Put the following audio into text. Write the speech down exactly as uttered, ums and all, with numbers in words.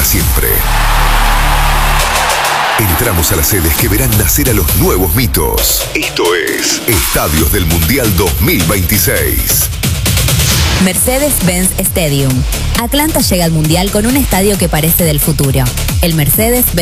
para siempre. Entramos a las sedes que verán nacer a los nuevos mitos. Esto es Estadios del Mundial dos mil veintiséis. Mercedes-Benz Stadium. Atlanta llega al Mundial con un estadio que parece del futuro. El Mercedes-Benz